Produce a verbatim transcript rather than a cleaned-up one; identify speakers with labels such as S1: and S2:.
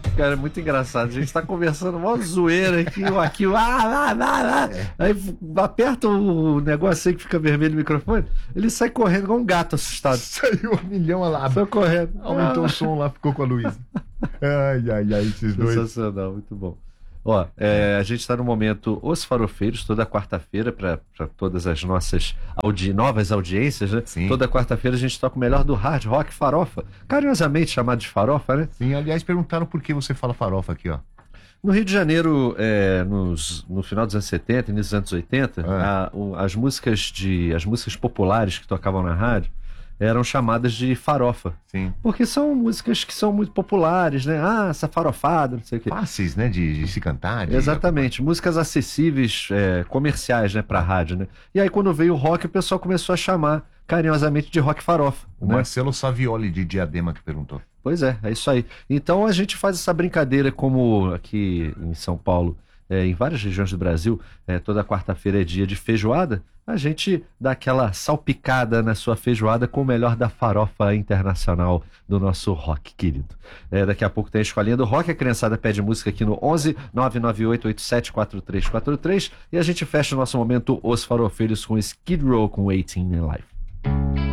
S1: Cara, é muito engraçado. A gente tá conversando mó zoeira aqui, o aqui, o ah, ah, ah, ah.
S2: É.
S1: Aí aperta o negócio aí que fica vermelho o microfone, ele sai correndo igual um gato assustado.
S2: Saiu um milhão lá.
S1: Sai correndo.
S2: Aumentou
S1: Ah.
S2: o som lá, ficou com a Luísa. Ai, ai, ai, esses dois.
S1: Sensacional, muito bom. Ó, é, a gente está no momento Os Farofeiros, toda quarta-feira, para todas as nossas audi novas audiências, né?
S2: Sim.
S1: Toda quarta-feira a gente toca o melhor do hard rock farofa, carinhosamente chamado de farofa, né?
S2: Sim, aliás, perguntaram por que você fala farofa aqui, ó.
S1: No Rio de Janeiro, é, nos, no final dos anos setenta, início dos anos oitenta,
S2: É.
S1: a- o- as músicas de, as músicas populares que tocavam na rádio eram chamadas de farofa.
S2: Sim.
S1: Porque são músicas que são muito populares, né? Ah, essa farofada, não sei o quê.
S2: Fáceis, né, de, de se cantar. De...
S1: Exatamente, músicas acessíveis, é, comerciais, né, pra rádio, né? E aí quando veio o rock, o pessoal começou a chamar carinhosamente de rock farofa,
S2: O
S1: né?
S2: Marcelo Savioli, de Diadema, que perguntou.
S1: Pois é, é isso aí. Então a gente faz essa brincadeira como aqui em São Paulo, é, em várias regiões do Brasil, é, toda quarta-feira é dia de feijoada, a gente dá aquela salpicada na sua feijoada com o melhor da farofa internacional do nosso rock querido. É, daqui a pouco tem a escolinha do rock, a criançada pede música aqui no onze nove nove oito oito sete quatro três quatro três e a gente fecha o nosso momento Os Farofeiros com Skid Row com eighteen in Life.